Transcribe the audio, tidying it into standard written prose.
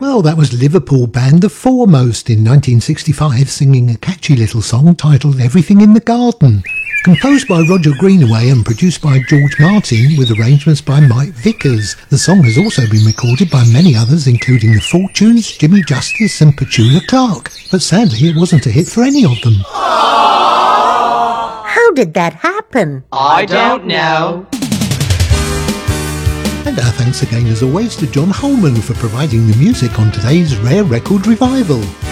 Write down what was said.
Well, that was Liverpool band The Foremost in 1965 singing a catchy little song titled Everything in the Garden. Composed by Roger Greenaway and produced by George Martin with arrangements by Mike Vickers. The song has also been recorded by many others including The Fortunes, Jimmy Justice and Petula Clark. But sadly it wasn't a hit for any of them. How did that happen? I don't know. And our thanks again as always to John Holman for providing the music on today's Rare Record Revival.